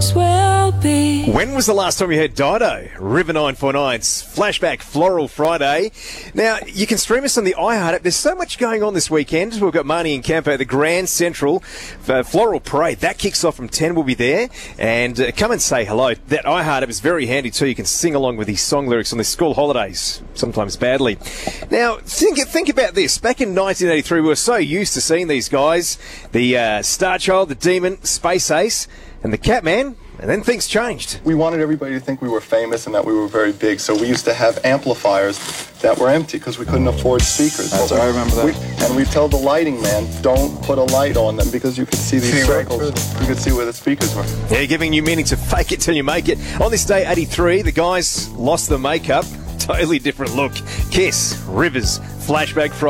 will be. When was the last time you heard Dido? River 949's Flashback Floral Friday. Now, you can stream us on the iHeart app. There's so much going on this weekend. We've got Marnie and Campo at the Grand Central Floral Parade. That kicks off from 10. We'll be there. And come and say hello. That iHeart app is very handy too. You can sing along with these song lyrics on the school holidays, sometimes badly. Now, think about this. Back in 1983, we were so used to seeing these guys. The Star Child, the Demon, Space Ace, and the Catman. And then things changed. We wanted everybody to think we were famous and that we were very big, so we used to have amplifiers that were empty because we couldn't afford speakers. I remember that. And we tell the lighting man, don't put a light on them because you could see these circles. You could see where the speakers were. Yeah, giving you meaning to fake it till you make it. On this day, 83, the guys lost the makeup. Totally different look. Kiss, Rivers, Flashback Friday.